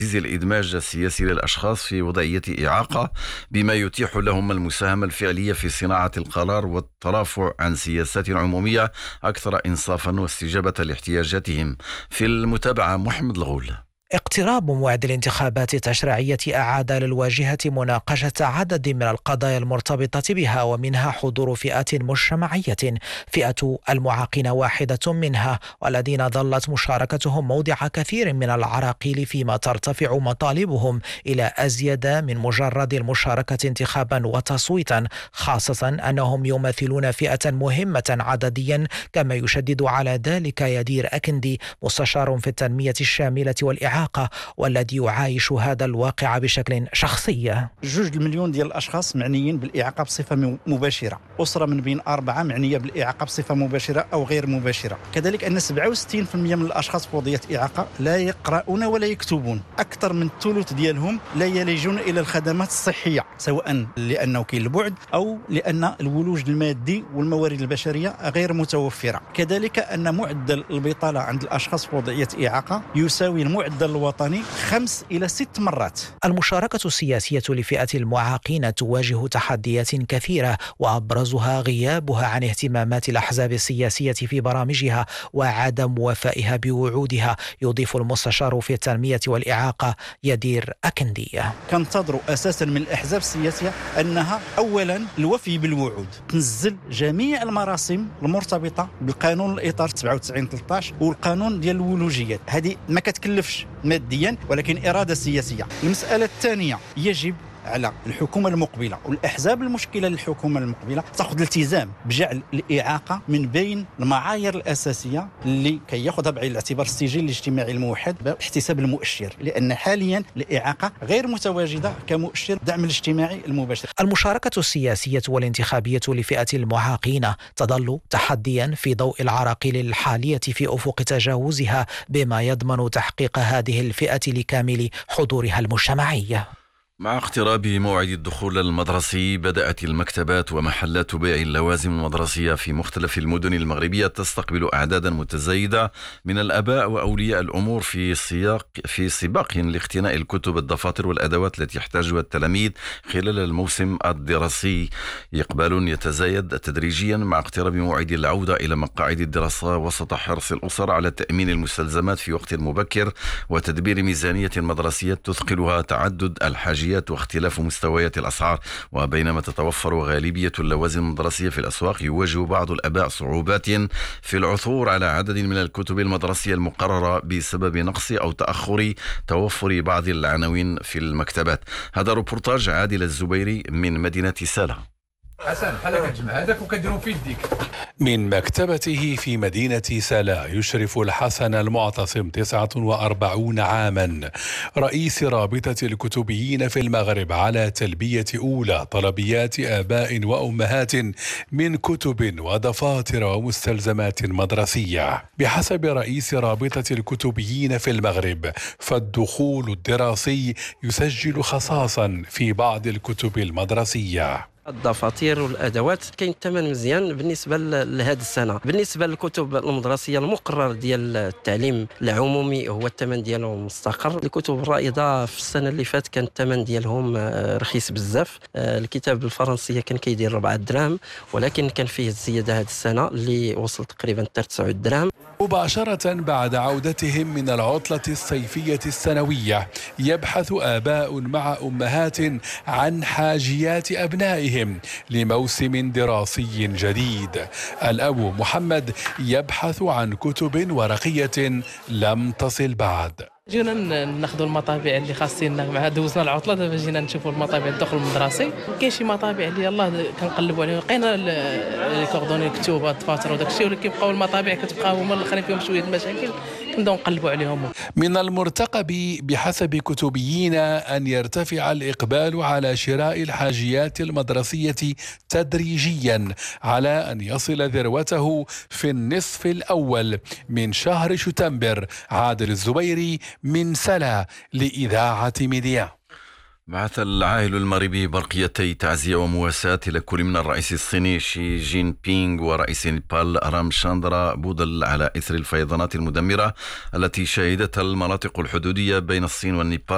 الإدماج السياسي للأشخاص في وضعية إعاقة، بما يتيح لهم المساهمة الفعلية في صناعة القرار والترافع عن سياسات عمومية أكثر إنصافا واستجابة لاحتياجاتهم. في المتابعة محمد الغول. اقتراب موعد الانتخابات التشريعية أعاد للواجهة مناقشة عدد من القضايا المرتبطة بها، ومنها حضور فئات مجتمعية. فئة المعاقين واحدة منها، والذين ظلت مشاركتهم موضع كثير من العراقيل، فيما ترتفع مطالبهم إلى أزيد من مجرد المشاركة انتخابا وتصويتا، خاصة أنهم يمثلون فئة مهمة عدديا، كما يشدد على ذلك يدير أكندي، مستشار في التنمية الشاملة والإعاقة، والذي يعايش هذا الواقع بشكل شخصي. 2 مليون ديال الأشخاص معنيين بالإعاقة بصفة مباشرة، أسرة من بين 4 معنية بالإعاقة بصفة مباشرة أو غير مباشرة. كذلك أن 67% من الأشخاص في وضعية إعاقة لا يقرؤون ولا يكتبون. أكثر من الثلث ديالهم لا يلجون إلى الخدمات الصحية، سواء لأنه كاين البعد أو لأن الولوج المادي والموارد البشرية غير متوفرة. كذلك أن معدل البطالة عند الأشخاص في وضعية إعاقة يساوي المعدل الوطني 5 إلى 6 مرات. المشاركة السياسية لفئة المعاقين تواجه تحديات كثيرة، وأبرزها غيابها عن اهتمامات الأحزاب السياسية في برامجها وعدم وفائها بوعودها، يضيف المستشار في التنمية والإعاقة يدير أكندي. كنتظر أساسا من الأحزاب السياسية أنها أولا الوفي بالوعود، تنزل جميع المراسم المرتبطة بالقانون الإطار 97/13 والقانون ديال الولوجيات. هذه ما كتكلفش ماديا ولكن إرادة سياسية. المسألة الثانية، يجب على الحكومة المقبلة والأحزاب المشكلة للحكومة المقبلة تأخذ الالتزام بجعل الإعاقة من بين المعايير الأساسية اللي كي يأخذها بعين الاعتبار السجل الاجتماعي الموحد باحتساب المؤشر، لأن حاليا الإعاقة غير متواجدة كمؤشر دعم الاجتماعي المباشر. المشاركة السياسية والانتخابية لفئة المعاقين تظل تحديا في ضوء العراقيل الحالية في أفق تجاوزها، بما يضمن تحقيق هذه الفئة لكامل حضورها المجتمعي. مع اقتراب موعد الدخول المدرسي، بدأت المكتبات ومحلات بيع اللوازم المدرسية في مختلف المدن المغربية تستقبل أعدادا متزايدة من الآباء وأولياء الأمور في سباق لاقتناء الكتب، الدفاتر والأدوات التي يحتاجها التلاميذ خلال الموسم الدراسي. إقبال يتزايد تدريجيا مع اقتراب موعد العودة إلى مقاعد الدراسة، وسط حرص الأسر على تأمين المستلزمات في وقت مبكر وتدبير ميزانية مدرسية تثقلها تعدد الحاجيات واختلاف مستويات الأسعار. وبينما تتوفر غالبية اللوازم الدراسية في الأسواق، يواجه بعض الآباء صعوبات في العثور على عدد من الكتب المدرسية المقررة بسبب نقص أو تأخر توفر بعض العناوين في المكتبات. هذا روبورتاج عادل الزبيري من مدينة سالة. حسن بحال كتجمع هذاك وكديرهم في يديك. من مكتبته في مدينة سلا يشرف الحسن المعتصم 49 عاما، رئيس رابطة الكتبيين في المغرب، على تلبية أولى طلبيات آباء وأمهات من كتب ودفاتر ومستلزمات مدرسية. بحسب رئيس رابطة الكتبيين في المغرب، فالدخول الدراسي يسجل خصاصا في بعض الكتب المدرسية. الدفاتر والادوات كاين الثمن مزيان بالنسبه لهذه السنه. بالنسبه للكتب المدرسيه المقرر ديال التعليم العمومي هو الثمن ديالو مستقر. الكتب الرائده في السنه اللي فات كان الثمن ديالهم رخيص بزاف. الكتاب بالفرنسيه كان كيدير 4 دراهم، ولكن كان فيه الزياده هذه السنه اللي وصلت تقريبا 9 دراهم. مباشرة بعد عودتهم من العطلة الصيفية السنوية، يبحث آباء مع أمهات عن حاجيات أبنائهم لموسم دراسي جديد. الأب محمد يبحث عن كتب ورقية لم تصل بعد. جينا ناخذوا المطابع اللي خاصين، مع دوزنا العطله دابا جينا نشوفوا المطابع الدخل المدرسي. كاين شي مطابع اللي يلاه كنقلبوا عليهم، لقينا الكوردوني الكتوبه الدفاتر وداك الشيء، ولكن كيبقاو المطابع كتبقاو هما الاخرين فيهم شويه المشاكل، كنبداو نقلبوا عليهم. من المرتقب بحسب كتبيين أن يرتفع الإقبال على شراء الحاجيات المدرسية تدريجيا، على أن يصل ذروته في النصف الأول من شهر شتنبر. عادل الزبيري من سلا لإذاعة ميديا. بعث العائل المغربي برقيتي تعزية ومواساة إلى كل من الرئيس الصيني شي جين بينغ ورئيس نيبال رامشاندرا بودل على إثر الفيضانات المدمرة التي شهدتها المناطق الحدودية بين الصين والنيبال